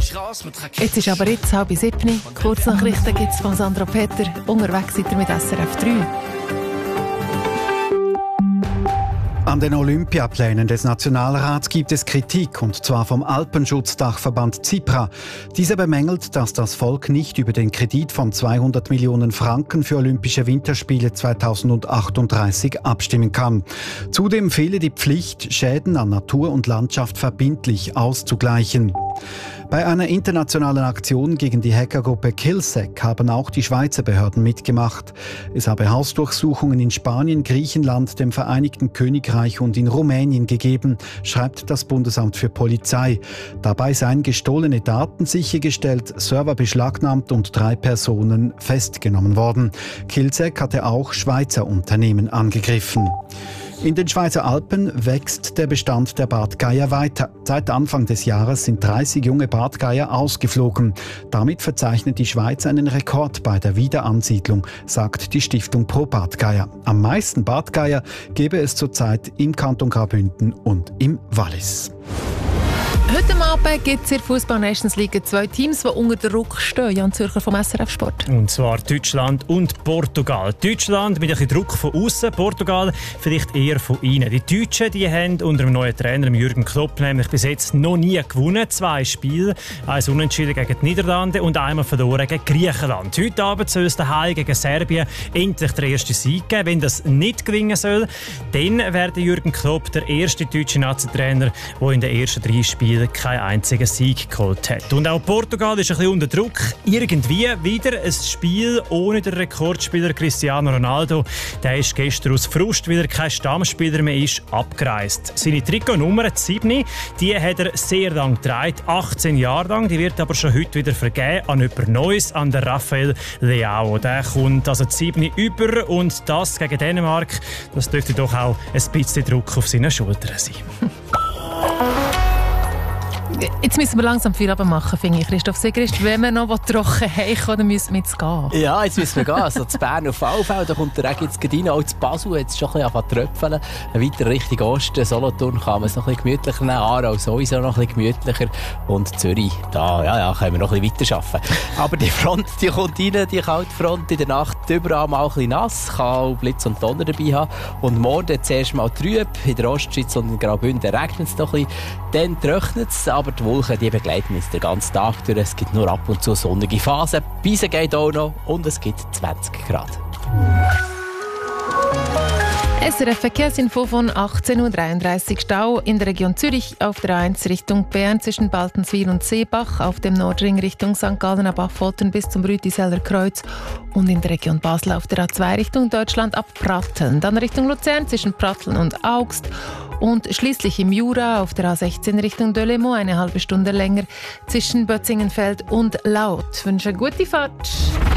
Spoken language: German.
Jetzt ist aber jetzt 6:30. Kurznachrichten gibt es von Sandra Peter. Unterwegs seid ihr mit SRF 3. An den Olympiaplänen des Nationalrats gibt es Kritik, und zwar vom Alpenschutzdachverband CIPRA. Dieser bemängelt, dass das Volk nicht über den Kredit von 200 Millionen Franken für Olympische Winterspiele 2038 abstimmen kann. Zudem fehle die Pflicht, Schäden an Natur und Landschaft verbindlich auszugleichen. Bei einer internationalen Aktion gegen die Hackergruppe Killsec haben auch die Schweizer Behörden mitgemacht. Es habe Hausdurchsuchungen in Spanien, Griechenland, dem Vereinigten Königreich und in Rumänien gegeben, schreibt das Bundesamt für Polizei. Dabei seien gestohlene Daten sichergestellt, Server beschlagnahmt und 3 Personen festgenommen worden. Killsec hatte auch Schweizer Unternehmen angegriffen. In den Schweizer Alpen wächst der Bestand der Bartgeier weiter. Seit Anfang des Jahres sind 30 junge Bartgeier ausgeflogen. Damit verzeichnet die Schweiz einen Rekord bei der Wiederansiedlung, sagt die Stiftung Pro Bartgeier. Am meisten Bartgeier gebe es zurzeit im Kanton Graubünden und im Wallis. Heute Abend gibt es in der Fußball-Nations League 2 Teams, die unter Druck stehen. Jan Zürcher vom SRF Sport. Und zwar Deutschland und Portugal. Deutschland mit ein bisschen Druck von außen, Portugal vielleicht eher von innen. Die Deutschen die haben unter dem neuen Trainer Jürgen Klopp nämlich bis jetzt noch nie gewonnen. 2 Spiele, 1 Unentschieden gegen die Niederlande und einmal verloren gegen Griechenland. Heute Abend soll es daheim gegen Serbien endlich der erste Sieg geben. Wenn das nicht gelingen soll, dann wäre Jürgen Klopp der erste deutsche Nazi-Trainer, der in den ersten 3 Spielen keinen einzigen Sieg geholt hat. Und auch Portugal ist ein bisschen unter Druck. Irgendwie wieder ein Spiel ohne den Rekordspieler Cristiano Ronaldo. Der ist gestern aus Frust, weil er kein Stammspieler mehr ist, abgereist. Seine Trikotnummer 7, die hat er sehr lang getragen, 18 Jahre lang. Die wird aber schon heute wieder vergeben an jemand Neues, an den Rafael Leao. Der kommt also 7 über, und das gegen Dänemark, das dürfte doch auch ein bisschen Druck auf seinen Schultern sein. Jetzt müssen wir langsam viel machen, finde ich, Christoph Sigrist. Wenn wir noch trocken haben, dann müssen wir jetzt gehen. Ja, jetzt müssen wir gehen. Also zu Bern auf Allfeld, da kommt der Regen jetzt gerade rein. Auch zu Basel hat es schon ein bisschen tröpfeln. Weiter Richtung Osten, Solothurn kann man es noch ein bisschen gemütlicher nehmen. Aarau sowieso noch ein bisschen gemütlicher. Und Zürich, da können wir noch ein bisschen weiter arbeiten. Aber die Front, die kommt rein, die kalte Front. In der Nacht überall mal ein bisschen nass, kann auch Blitz und Donner dabei haben. Und morgen zuerst mal trüb. In der Ostschweiz und in Graubünden regnet es noch ein bisschen. Dann trocknet es, aber die Wolken die begleiten uns den ganzen Tag durch. Es gibt nur ab und zu sonnige Phasen. Beise geht auch noch und es gibt 20 Grad. SRF Verkehrsinfo von 18:33 Uhr. Stau in der Region Zürich auf der A1 Richtung Bern zwischen Baltenswil und Seebach, auf dem Nordring Richtung St. Gallen ab Affoltern bis zum Rütiseller Kreuz und in der Region Basel auf der A2 Richtung Deutschland ab Pratteln. Dann Richtung Luzern zwischen Pratteln und Augst und schließlich im Jura auf der A16 Richtung Delémont eine halbe Stunde länger zwischen Bötzingenfeld und Laut. Ich wünsche eine gute Fahrt.